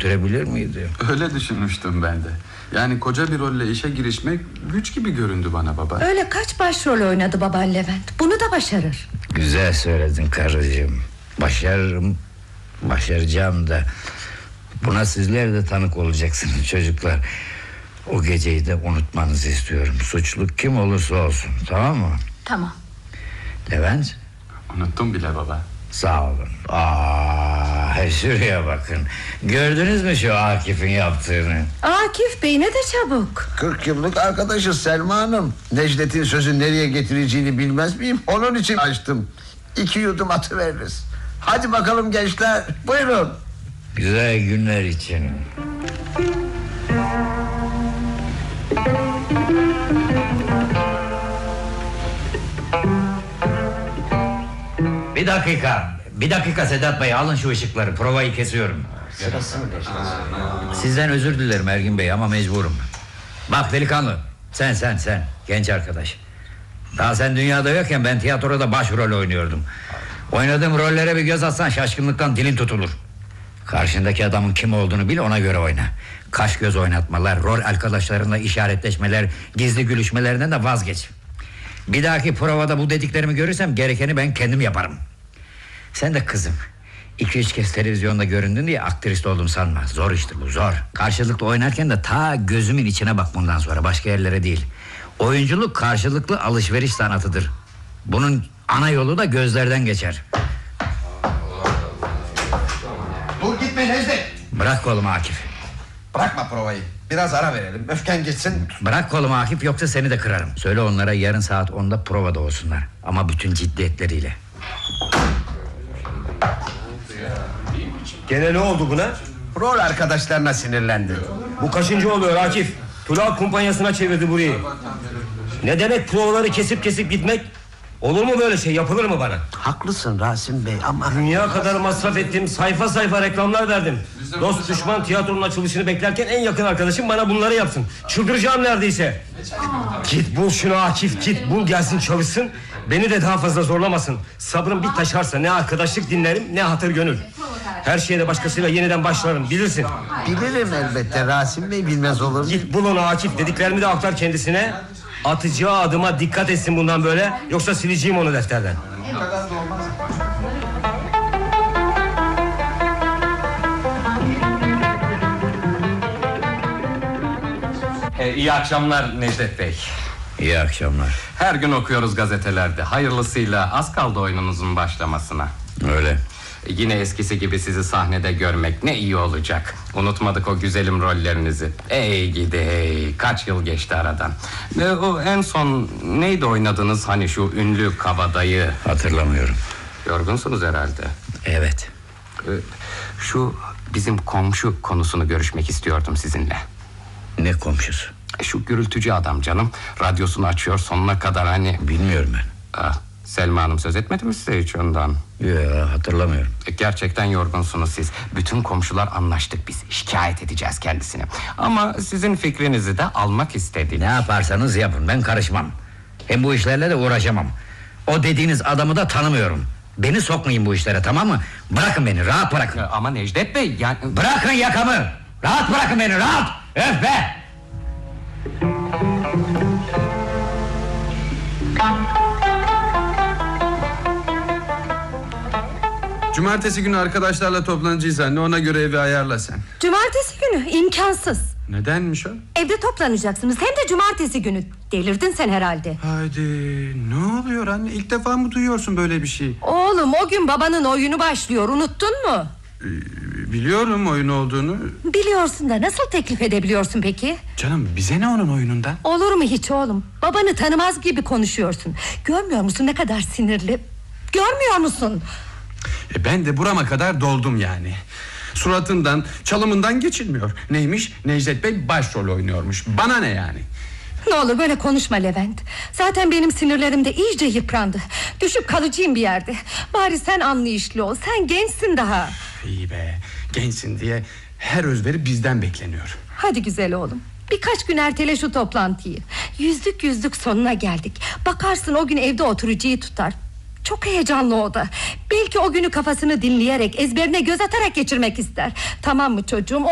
götürebilir miydi? Öyle düşünmüştüm ben de. Yani koca bir rolle işe girişmek güç gibi göründü bana baba. Öyle kaç başrol oynadı baban Levent. Bunu da başarır. Güzel söyledin karıcığım. Başarırım, başaracağım da. Buna sizler de tanık olacaksınız çocuklar. O geceyi de unutmanızı istiyorum. Suçlu kim olursa olsun, tamam mı? Tamam. Levent? Unuttum bile baba. Sağ olun. Şuraya bakın. Gördünüz mü şu Akif'in yaptığını? Akif Bey ne de çabuk. 40 yıllık arkadaşız Selma Hanım. Necdet'in sözü nereye getireceğini bilmez miyim? Onun için açtım. 2 yudum atıveririz. Hadi bakalım gençler, buyurun. Güzel günler için. Bir dakika Sedat Bey, alın şu ışıkları, provayı kesiyorum. Sizden özür dilerim Ergin Bey ama mecburum. Bak delikanlı, sen genç arkadaş. Daha sen dünyada yokken ben tiyatroda başrol oynuyordum. Oynadığım rollere bir göz atsan şaşkınlıktan dilin tutulur. Karşındaki adamın kim olduğunu bil, ona göre oyna. Kaş göz oynatmalar, rol arkadaşlarınla işaretleşmeler, gizli gülüşmelerinden de vazgeç. Bir dahaki provada bu dediklerimi görürsem gerekeni ben kendim yaparım. Sen de kızım, 2-3 kez televizyonda göründün diye aktrist oldum sanma. Zor iştir bu, zor. Karşılıklı oynarken de ta gözümün içine bak bundan sonra, başka yerlere değil. Oyunculuk karşılıklı alışveriş sanatıdır. Bunun ana yolu da gözlerden geçer. Dur gitme Necdet. Bırak kolumu Akif. Bırakma provayı. Biraz ara verelim. Öfken geçsin. Bırak kolumu Akif, yoksa seni de kırarım. Söyle onlara yarın saat 10'da provada olsunlar. Ama bütün ciddiyetleriyle. Gene ne oldu buna? Rol arkadaşlarına sinirlendi. Bu kaçıncı oluyor Akif? Tula kumpanyasına çevirdi burayı. Ne demek provaları kesip gitmek? Olur mu böyle şey, yapılır mı bana? Haklısın Rasim Bey ama... Dünya kadar masraf ettim, sayfa reklamlar verdim. Dost düşman tiyatronun açılışını beklerken en yakın arkadaşım bana bunları yapsın. Çıldıracağım neredeyse. Git bul şunu Akif, git bul gelsin çalışsın. Beni de daha fazla zorlamasın. Sabrım bir taşarsa ne arkadaşlık dinlerim ne hatır gönül. Her şeyde başkasıyla yeniden başlarım, bilirsin. Bilirim elbette Rasim Bey, bilmez olur mu? Git bul onu Akif, dediklerimi de aktar kendisine. Atacağı adıma dikkat etsin bundan böyle, yoksa sileceğim onu defterden. İyi akşamlar Necdet Bey. İyi akşamlar. Her gün okuyoruz gazetelerde. Hayırlısıyla az kaldı oyununuzun başlamasına. Öyle. Yine eskisi gibi sizi sahnede görmek ne iyi olacak. Unutmadık o güzelim rollerinizi. Ey gidi ey, kaç yıl geçti aradan. O en son neydi oynadınız, hani şu ünlü kabadayı? Hatırlamıyorum. Yorgunsunuz herhalde. Evet. Şu bizim komşu konusunu görüşmek istiyordum sizinle. Ne komşusu? Şu gürültücü adam canım. Radyosunu açıyor sonuna kadar hani. Bilmiyorum ben. Selma Hanım söz etmedi mi size hiç ondan? Yok, hatırlamıyorum. Gerçekten yorgunsunuz siz. Bütün komşular anlaştık biz. Şikayet edeceğiz kendisini. Ama sizin fikrinizi de almak istedik. Ne yaparsanız yapın, ben karışmam. Hem bu işlerle de uğraşamam. O dediğiniz adamı da tanımıyorum. Beni sokmayın bu işlere, tamam mı? Bırakın beni, rahat bırakın. Ama Necdet Bey yani... Bırakın yakamı. Rahat bırakın beni, rahat. Öf be. Cumartesi günü arkadaşlarla toplanacağız anne, ona göre evi ayarla sen. Cumartesi günü imkansız. Nedenmiş o? Evde toplanacaksınız, hem de cumartesi günü. Delirdin sen herhalde. Haydi, ne oluyor anne, ilk defa mı duyuyorsun böyle bir şey? Oğlum, o gün babanın oyunu başlıyor, unuttun mu? Biliyorum oyun olduğunu. Biliyorsun da nasıl teklif edebiliyorsun peki? Canım bize ne onun oyunundan? Olur mu hiç oğlum? Babanı tanımaz gibi konuşuyorsun. Görmüyor musun ne kadar sinirli? Görmüyor musun? Ben de burama kadar doldum yani. Suratından, çalımından geçilmiyor. Neymiş? Necdet Bey başrol oynuyormuş. Bana ne yani? Ne olur böyle konuşma Levent. Zaten benim sinirlerim de iyice yıprandı. Düşüp kalacağım bir yerde. Bari sen anlayışlı ol, sen gençsin daha. İyi be, gençsin diye her özveri bizden bekleniyor. Hadi güzel oğlum, birkaç gün ertele şu toplantıyı. Yüzlük sonuna geldik. Bakarsın o gün evde oturucuyu tutar. Çok heyecanlı o da. Belki o günü kafasını dinleyerek, ezberine göz atarak geçirmek ister. Tamam mı çocuğum?